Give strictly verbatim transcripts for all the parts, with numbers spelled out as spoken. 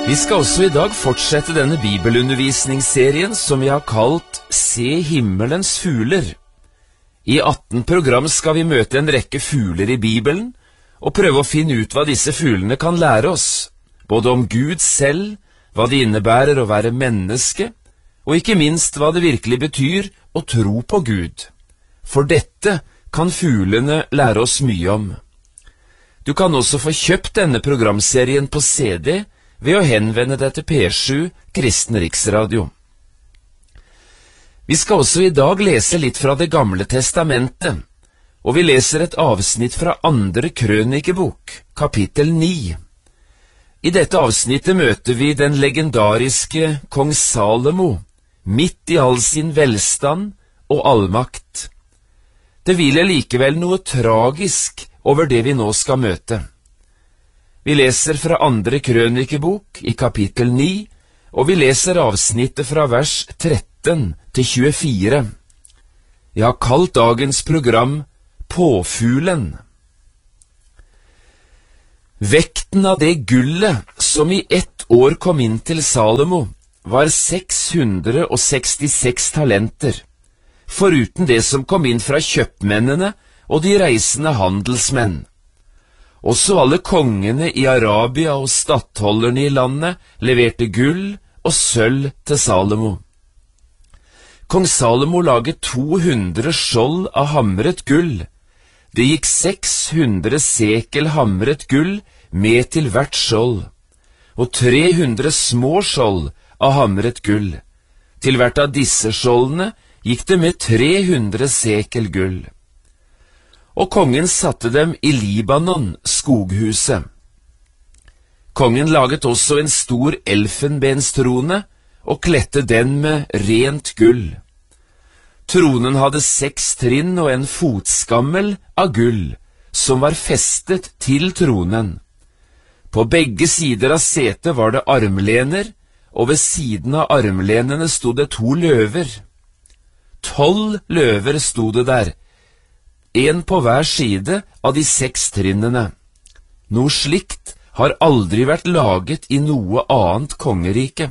Vi skal også i dag fortsette denne bibelundervisningsserien som vi har kalt Se himmelens fugler. I atten program skal vi møte en rekke fugler i Bibelen og prøve å finne ut hva disse fuglene kan lære oss, både om Gud selv, hva det innebærer å være menneske, og ikke minst hva det virkelig betyr å tro på Gud. For dette kan fuglene lære oss mye om. Du kan også få kjøpt denne programserien på C D ved å henvende deg til P sju Kristen Riksradio. Vi skal også i dag lese litt fra Det gamle testamentet, og vi leser et avsnitt fra andre krønikebok, kapittel ni. I dette avsnittet møter vi den legendariske kong Salomo, midt i all sin velstand og allmakt. Det hviler likevel noe tragisk over det vi nå skal møte. Vi leser fra andre krønikebok i kapittel ni, og vi leser avsnittet fra vers tretten til tjuefire. Jeg har kalt dagens program Påfuglen. Vekten av det gullet som i ett år kom inn til Salomo, var seks hundre og sekstiseks talenter, foruten det som kom inn fra kjøpmennene og de reisende handelsmenn. Også alle kongene i Arabia og stattholderne i landet leverte gull og sølv til Salomo. Kong Salomo laget to hundre skjold av hamret gull. Det gikk seks hundre sekel hamret gull med til hvert skjold, og tre hundre små skjold av hamret gull. Til hvert av disse skjoldene gikk det med tre hundre sekel gull. Og kongen satte dem i Libanon, skoghuset. Kongen laget også en stor elfenbenstrone og kledde den med rent gull. Tronen hadde seks trinn og en fotskammel av gull, som var festet til tronen. På begge sider av setet var det armlener, og ved siden av armlenene stod det to løver. Tolv løver stod det der, en på hver side av de seks trinnene. Noe slikt har aldri vært laget i noe annet kongerike.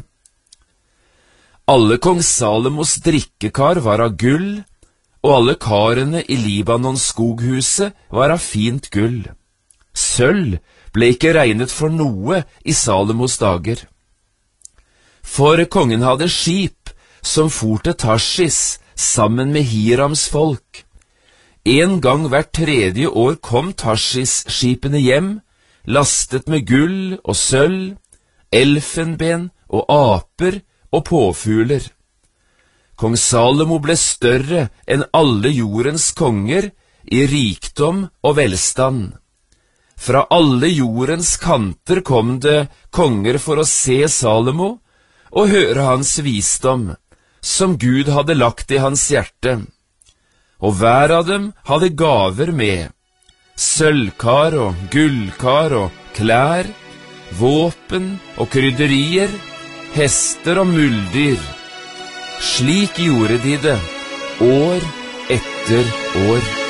Alle kong Salomos drikkekar var av gull, og alle karene i Libanons skoghuset var av fint gull. Sølv ble ikke regnet for noe i Salomos dager. For kongen hadde skip som for til Tarsis sammen med Hirams folk. En gang hvert tredje år kom Tarsis-skipene hjem, lastet med gull og sølv, elfenben og aper og påfugler. Kong Salomo ble større enn alle jordens konger i rikdom og velstand. Fra alle jordens kanter kom det konger for å se Salomo og høre hans visdom, som Gud hadde lagt i hans hjerte. Og hver av dem hadde gaver med, sølvkar og gullkar og klær, våpen og krydderier, hester og muldyr. Slik gjorde de det, år etter år.